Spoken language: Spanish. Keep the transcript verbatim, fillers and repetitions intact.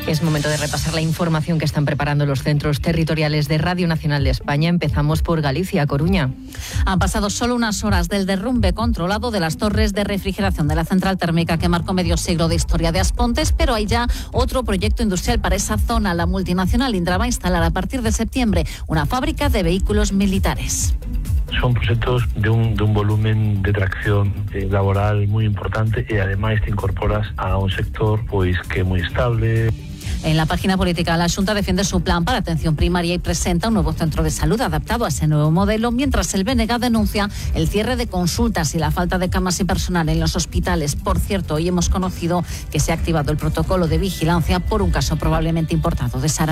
Es momento de repasar la información que están preparando los centros territoriales de Radio Nacional de España. Empezamos por Galicia, Coruña. Han pasado solo unas horas del derrumbe controlado de las torres de refrigeración de la central térmica que marcó medio siglo de historia de Aspontes, pero hay ya otro proyecto industrial para esa zona. La multinacional Indra va a instalar a partir de septiembre una fábrica de vehículos militares. Son proxectos de un, de un volumen de tracción eh, laboral moi importante e ademais te incorporas a un sector pois que é moi estable. En la página política, la Xunta defiende su plan para atención primaria y presenta un nuevo centro de salud adaptado a ese nuevo modelo, mientras el B N G denuncia el cierre de consultas y la falta de camas y personal en los hospitales. Por cierto, hoy hemos conocido que se ha activado el protocolo de vigilancia por un caso probablemente importado de Sara.